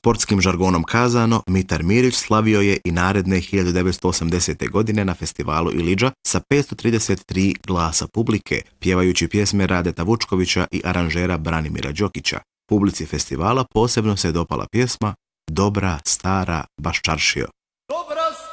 Sportskim žargonom kazano, Mitar Mirić slavio je i naredne 1980. godine na festivalu Ilidža sa 533 glasa publike, pjevajući pjesme Radeta Vučkovića i aranžera Branimira Đokića. Publici festivala posebno se dopala pjesma Dobra, stara, baš čaršio.